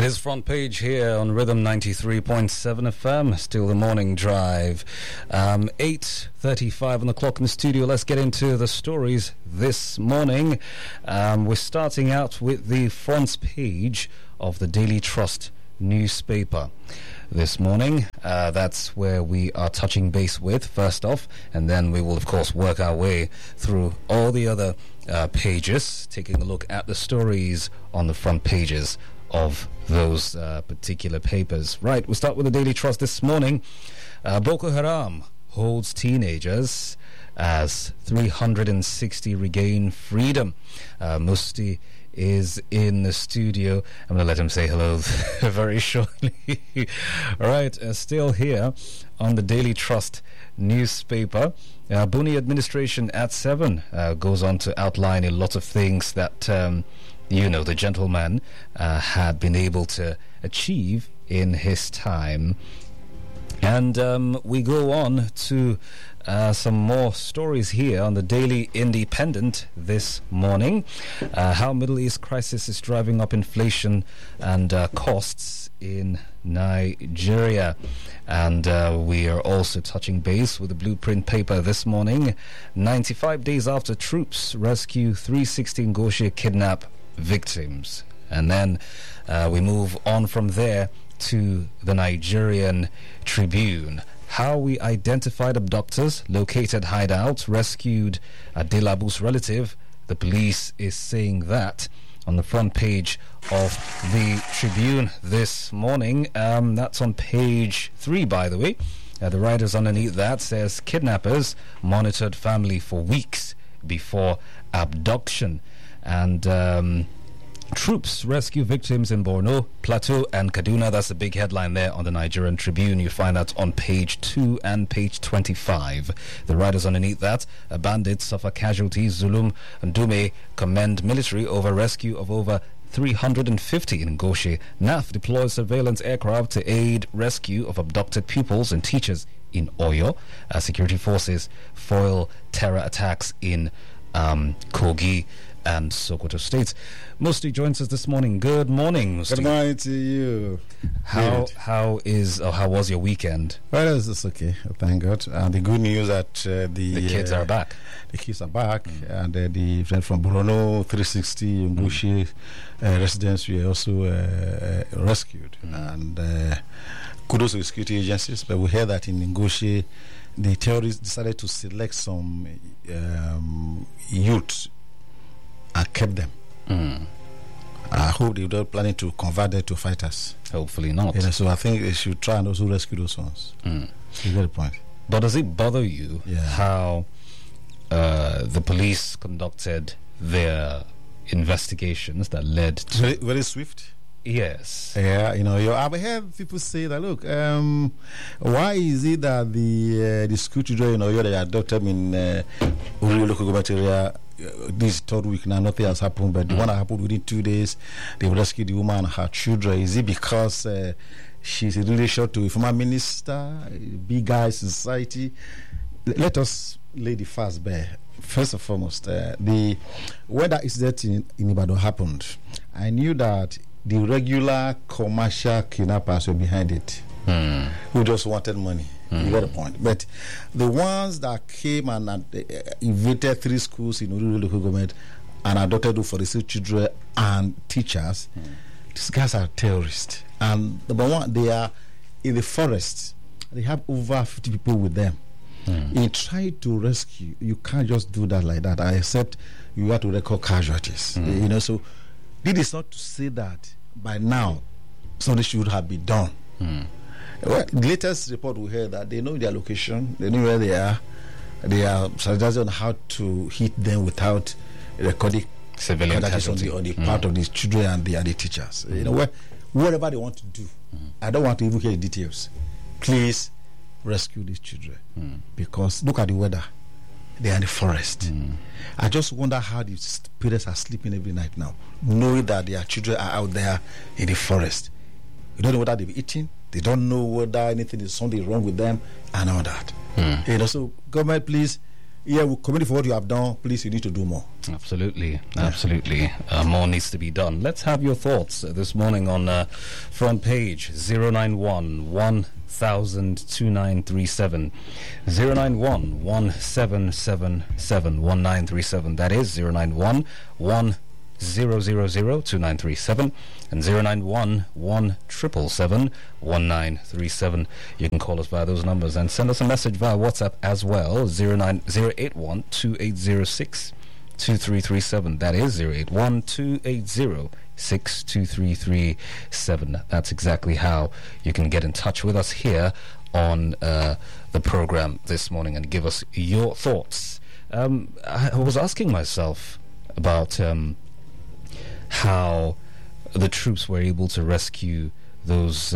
is Front Page here on Rhythm 93.7 FM. Still the morning drive. 8:35 on the clock in the studio. Let's get into the stories this morning. We're starting out with the front page of the Daily Trust newspaper this morning. That's where we are touching base with first off, and then we will of course work our way through all the other pages, taking a look at the stories on the front pages of those particular papers. Right, we'll start with the Daily Trust this morning. Boko Haram holds teenagers as 360 regain freedom. Musti is in the studio. I'm going to let him say hello very shortly. All right, still here on the Daily Trust newspaper. Buni administration at 7 goes on to outline a lot of things that the gentleman had been able to achieve in his time. And we go on to some more stories here on the Daily Independent this morning. How Middle East crisis is driving up inflation and costs in Nigeria. And we are also touching base with the Blueprint paper this morning. 95 days after troops rescue 316 Ngoshe kidnap victims. And then we move on from there to the Nigerian Tribune. How we identified abductors, located hideout, rescued Adelabu's relative. The police is saying that on the front page of the Tribune this morning. That's on page 3, by the way. The writers underneath that says kidnappers monitored family for weeks before abduction. And troops rescue victims in Borno, Plateau and Kaduna. That's the big headline there on the Nigerian Tribune. You find that on page 2 and page 25. The writers underneath that, bandits suffer casualties. Zulum and Dume commend military over rescue of over 350 in Ngoshe. NAF deploys surveillance aircraft to aid rescue of abducted pupils and teachers in Oyo. Security forces foil terror attacks in Kogi and Sokoto states. Musti joins us this morning. Good morning, Musti. Good morning to you. How was your weekend? Well, it's okay. Thank God. The good news that the kids are back. The kids are back, and the friend from Borno 360 Ngoshe residents were also rescued. And kudos to the security agencies. But we heard that in Ngoshe, the terrorists decided to select some youth and kept them. I hope they're not planning to convert them to fighters. Hopefully not. So I think they should try and also rescue those ones. You get the point. But does it bother you how the police conducted their investigations that led to... Very, very swift. Yes. Yeah, I've heard people say that, look, why is it that the school children, they adopted in Uri local government area, this third week now, nothing has happened, but the one that happened within 2 days, they rescued the woman and her children. Is it because she's in relation to a former minister, big guy society? Let us lay the facts bare. First and foremost, the weather incident in Ibadan happened. I knew that the regular commercial kidnappers were behind it, who just wanted money. You get the point. But the ones that came and invaded 3 schools in Uri local government and adopted for the children and teachers, these guys are terrorists. And number one, they are in the forest. They have over 50 people with them. In trying to rescue, you can't just do that like that, except you have to record casualties. So this is not to say that by now something should have been done. Well, the latest report we heard that they know their location, they know where they are strategizing on how to hit them without recording civilian casualty on the part of these children and the teachers. Whatever they want to do, I don't want to even hear the details. Please rescue these children, because look at the weather. They are in the forest. I just wonder how these parents are sleeping every night now, knowing that their children are out there in the forest. You don't know whether they've eaten. They don't know whether anything is something wrong with them and all that. So government, please yeah, we commend you for what you have done. Please, you need to do more. Absolutely. More needs to be done. Let's have your thoughts this morning on front page 091 10002937 091 1777 1937. That is 091 10002937 and 091 1777 1937. You can call us via those numbers and send us a message via WhatsApp as well. 081 2806 2337. That is 081 280 62337. That's exactly how you can get in touch with us here on the program this morning and give us your thoughts. I was asking myself about how the troops were able to rescue those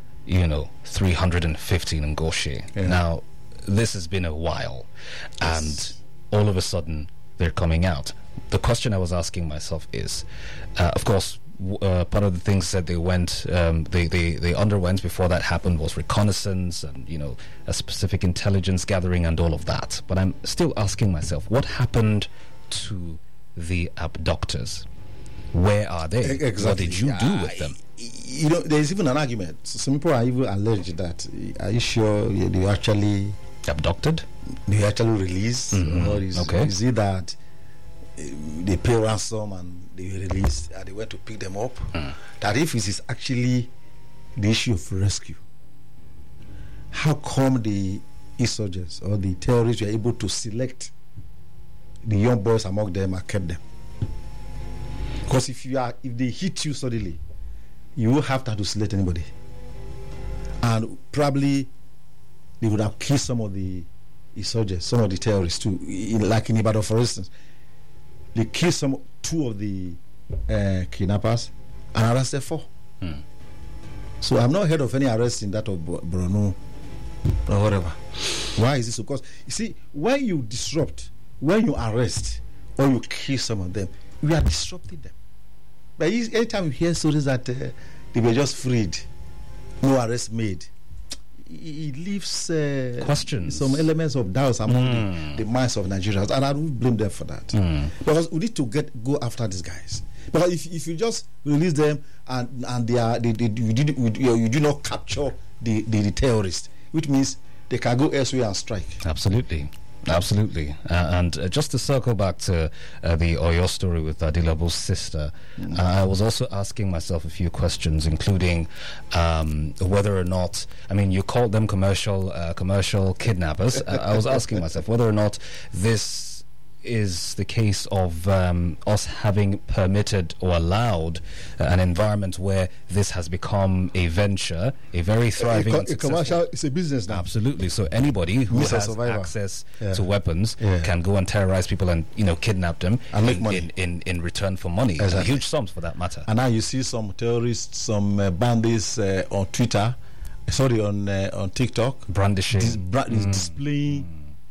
315 in Goshe. Yeah. Now, this has been a while, and all of a sudden they're coming out. The question I was asking myself is, of course, part of the things that they underwent before that happened was reconnaissance and a specific intelligence gathering and all of that. But I'm still asking myself, what happened to the abductors? Where are they? Exactly. What did you do with them? There's even an argument. Some people are even alleged that, are you sure they were actually abducted? They were actually released? Or is it that they pay ransom and they were released and they went to pick them up? That if it is actually the issue of rescue, how come the insurgents or the terrorists were able to select the young boys among them and kept them? Because if they hit you suddenly, you will have to select anybody, and probably they would have killed some of the insurgents, some of the terrorists too. Like in Ibadan, for instance, they killed two of the kidnappers and arrested 4. So I've not heard of any arrest in that of Borno or whatever. Why is this? Because you see, when you disrupt, when you arrest or you kill some of them, we are disrupting them. But anytime you hear stories that they were just freed, no arrest made, it leaves questions, some elements of doubts among the minds of Nigerians, and I don't blame them for that. Because we need to go after these guys. Because if you just release them and you do not capture the terrorists, which means they can go elsewhere and strike. Absolutely. And just to circle back to the Oyo story with Adilabo's sister, I was also asking myself a few questions, including whether or not, you called them commercial kidnappers. I was asking myself whether or not this is the case of us having permitted or allowed an environment where this has become a venture, a very thriving a commercial. It's a business now. Absolutely. So anybody who has access to weapons can go and terrorize people and kidnap them and make money in return for money. Exactly. Huge sums for that matter. And now you see some terrorists, some bandits on Twitter, on TikTok, brandishing, displaying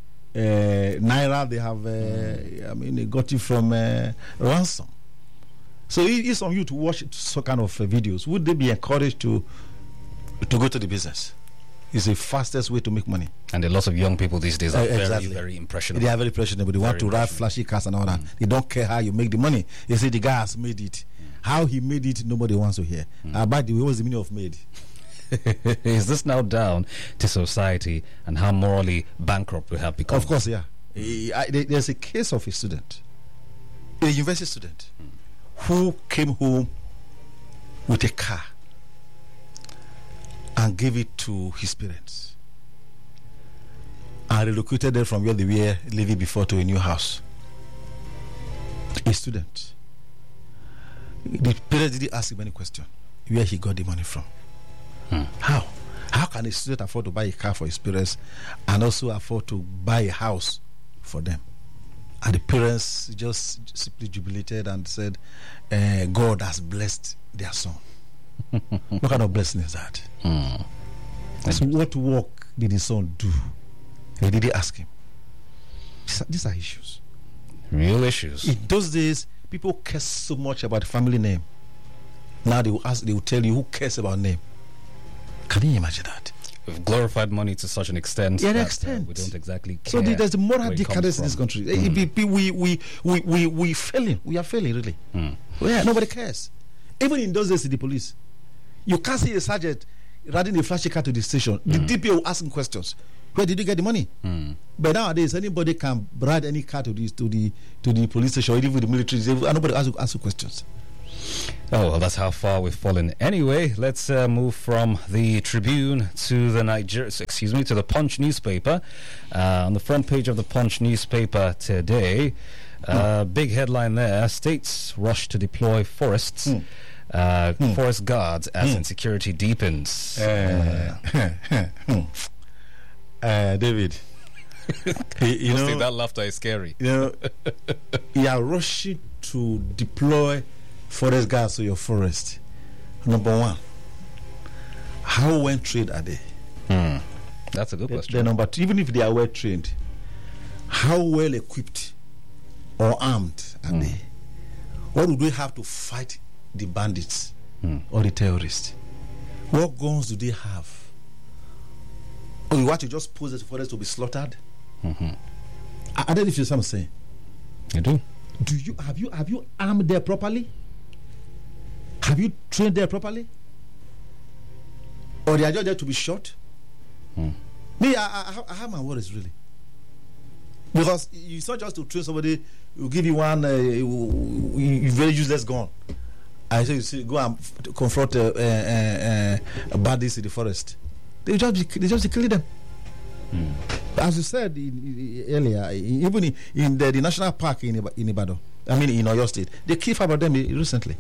Naira. They have they got it from ransom. So if some you to watch some kind of videos, would they be encouraged to go to the business? It's the fastest way to make money. And a lot of young people these days are very, very impressionable. They are very impressionable. They want to ride flashy cars and all that. They don't care how you make the money. They say the guy has made it. How he made it, nobody wants to hear. By the way, what's the meaning of made? Is this now down to society and how morally bankrupt we have become? Of course, yeah. There's a case of a student, a university student, who came home with a car and gave it to his parents and relocated them from where they were living before to a new house. A student. The parents didn't ask him any question where he got the money from. How can a student afford to buy a car for his parents and also afford to buy a house for them? And the parents just simply jubilated and said, God has blessed their son. What kind of blessing is that? So what work did his son do? They didn't ask him. These are issues. Real issues. In those days, people care so much about family name. Now they will tell you who cares about name. Can you imagine that? we've glorified money to such an extent Yeah, that we don't exactly care. So there's a moral decadence in this country. We failing. We are failing, really. Yeah, nobody cares. Even in those days in the police, you can't see a sergeant riding a flashy car to the station. The DPO asking questions. Where did you get the money? But nowadays, anybody can ride any car to the police station, or even the military. Nobody asks questions. Oh, well, that's how far we've fallen. Anyway, let's move from the Tribune to the Punch newspaper. On the front page of the Punch newspaper today, big headline there: states rush to deploy forest guards as insecurity deepens. David, you know that laughter is scary. You are rushing to deploy forest guards to your forest. Number one, how well trained are they? That's a good question. The number two, even if they are well trained, how well equipped or armed are they? What do they have to fight the bandits or the terrorists? What guns do they have? Or you want to just pose the forest to be slaughtered? I don't know if you see what I'm saying. I do. Have you armed there properly? Have you trained there properly? Or they are just there to be shot? Me, I have my worries, really. Because it's not just to train somebody, will give you one very useless gun. I say, you see, go and confront bandits in the forest. They just kill them. As you said earlier, even in the national park in Ibadan, I mean in Oyo State, they killed 5 of them recently.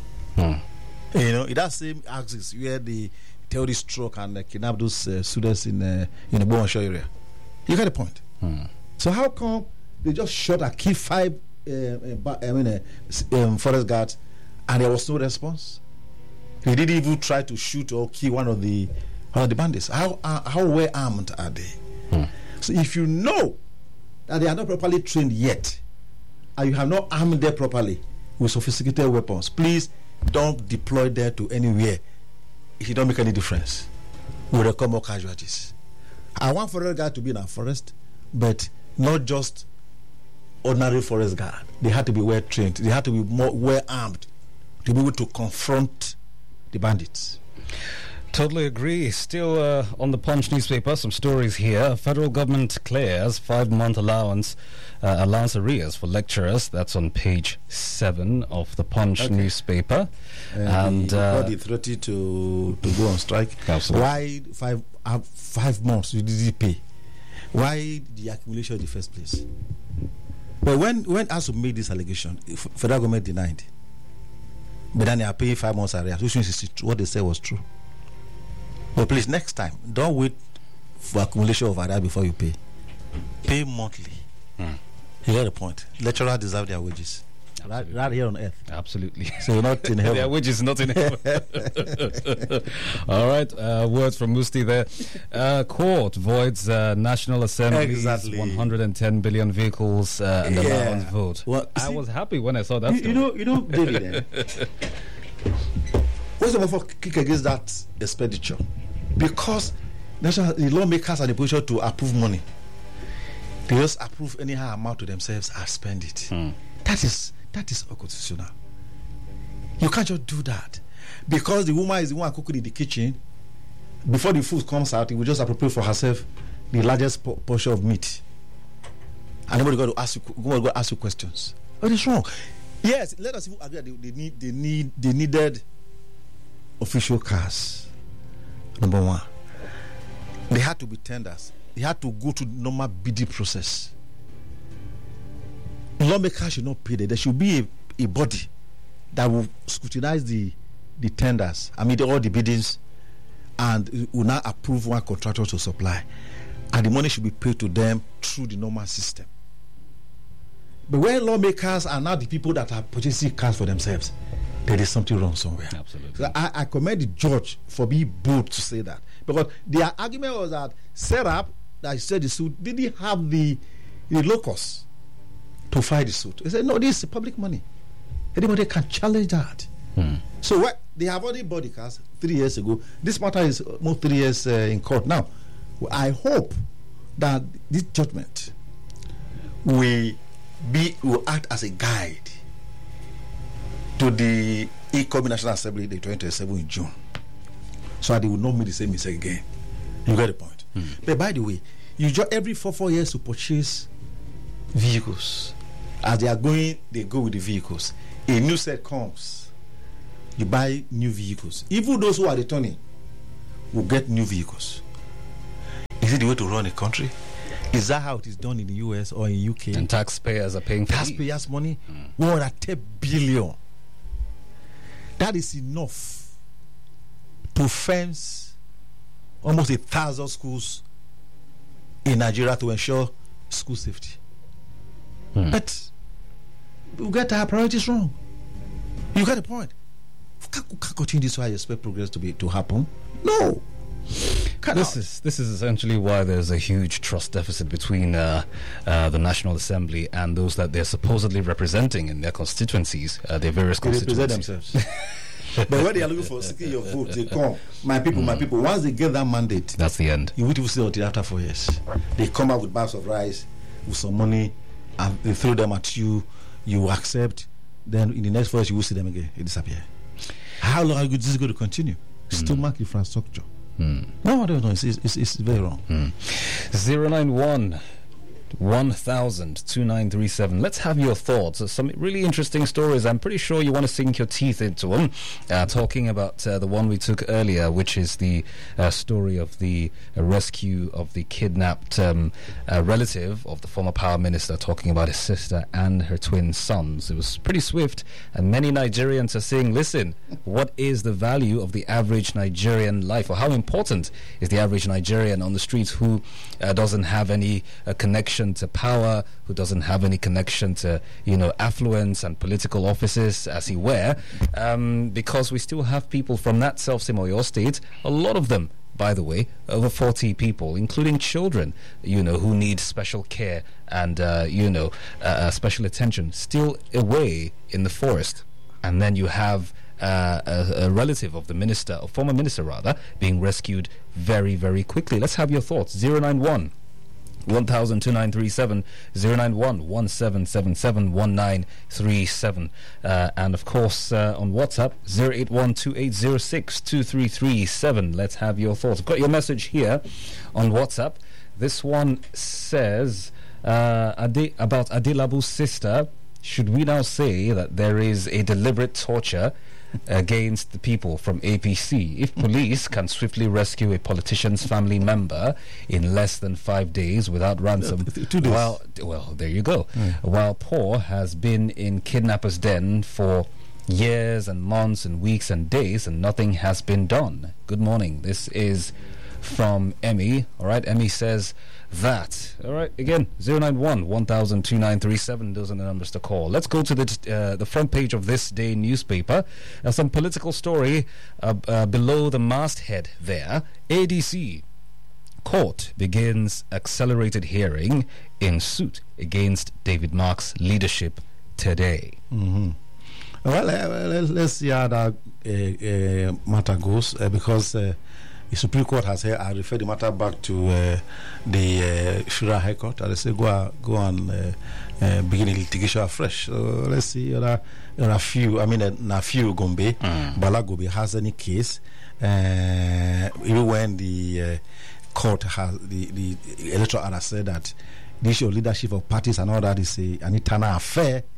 That same axis where the terrorist struck and kidnapped those students in the Bomanshaw area. You get the point. So how come they just shot and killed 5 forest guards and there was no response? They didn't even try to shoot or kill one of the bandits. How well armed are they? So if you know that they are not properly trained yet, and you have not armed them properly with sophisticated weapons, please don't deploy them to anywhere. It don't make any difference. Will there come more casualties? I want forest guard to be in our forest, but not just ordinary forest guard. They have to be well trained. They have to be more well armed to be able to confront the bandits. Totally agree. Still on the Punch newspaper, some stories here. Federal government clears 5-month allowance arrears for lecturers. That's on page 7 of the Punch newspaper. And the authority to go on strike. Absolutely. Why 5 months you didn't pay? Why the accumulation in the first place? But when ASU made this allegation, federal government denied. But then they are paying 5 months arrears, which means what they said was true. But please, next time, don't wait for accumulation of arrears before you pay. Pay monthly. You get the point. Lecturers deserve their wages. Right here on earth. Absolutely. So you're not in heaven. Their wages not in heaven. All right. Words from Musti there. Court voids National Assembly's 110 billion vehicles and allowance vote. Well, I was happy when I saw that story. You know, David, what's the for kick against that expenditure? Because the lawmakers are in the position to approve money. They just approve anyhow amount to themselves and spend it. That is unconstitutional. You can't just do that. Because the woman is the one cooking in the kitchen, before the food comes out, he will just appropriate for herself the largest portion of meat. And nobody got to ask you questions. What is wrong? Yes, let us even agree that they needed official cars. Number one. They had to be tenders. They had to go to the normal bidding process. Lawmakers should not pay that. There should be a body that will scrutinize the tenders, all the biddings, and will now approve one contractor to supply. And the money should be paid to them through the normal system. But when lawmakers are now the people that are purchasing cars for themselves, there is something wrong somewhere. Absolutely. So I commend the judge for being bold to say that. Because their argument was that Serap, that said the suit, didn't have the locus to file the suit. He said, no, this is public money. Anybody can challenge that. So So what they have already bought the cars 3 years ago. This matter is almost 3 years in court now. I hope that this judgment will act as a guide to the ICOB National Assembly, the 27th in June, so that they will not make the same mistake again. You get the point. But by the way, you just every 4 years to purchase vehicles. As they are going, they go with the vehicles. A new set comes. You buy new vehicles. Even those who are returning will get new vehicles. Is it the way to run a country? Is that how it is done in the US or in UK? And taxpayers are paying for taxpayers' money. 110 billion. That is enough to fence almost 1,000 schools in Nigeria to ensure school safety. But we get our priorities wrong. You got the point. We can't continue this way. I expect progress to happen. No. This is essentially why there's a huge trust deficit between the National Assembly and those that they're supposedly representing in their constituencies, their various constituencies. They represent themselves. But when they are looking for seeking your vote, they come. My people. Once they get that mandate, that's the end. You will see until after 4 years. They come out with bags of rice, with some money, and they throw them at you. You accept. Then in the next 4 years, you will see them again. They disappear. How long are this is going to continue? Stomach infrastructure. No, I don't know. It's very wrong. 091 1000 2937. Let's have your thoughts. Some really interesting stories. I'm pretty sure you want to sink your teeth into them. Talking about the one we took earlier, which is the story of the rescue of the kidnapped relative of the former power minister, talking about his sister and her twin sons. It was pretty swift, and many Nigerians are saying, listen, what is the value of the average Nigerian life, or how important is the average Nigerian on the streets who doesn't have any connection to power, who doesn't have any connection to affluence and political offices, as he were, because we still have people from that self-same Oyo state, a lot of them, by the way, over 40 people, including children, who need special care and special attention, still away in the forest. And then you have a relative of the minister, or former minister rather, being rescued very, very quickly. Let's have your thoughts. 091 1000 2937, 091 1777 1937, and of course on WhatsApp 081 2806 2337. Let's have your thoughts. I've got your message here on WhatsApp. This one says about Adilabu's sister. Should we now say that there is a deliberate torture against the people from APC? If police can swiftly rescue a politician's family member in less than 5 days without ransom, 2 days. Well, there you go. While Paul has been in kidnapper's den for years and months and weeks and days, and nothing has been done. Good morning. This is from Emmy. All right, Emmy says that. All right, again, 091 1000 2937. Those are the numbers to call. Let's go to the front page of this day newspaper. Some political story below the masthead there. ADC court begins accelerated hearing in suit against David Mark's leadership today. Well, let's see how that matter goes, because the Supreme Court has here. I refer the matter back to the Shura High Court. I say go and begin the litigation afresh. So let's see. There are a few. I mean, a few Gombe, Bala Gombe has any case. Even when the court has the electoral has said that the issue of leadership of parties and all that is an internal affair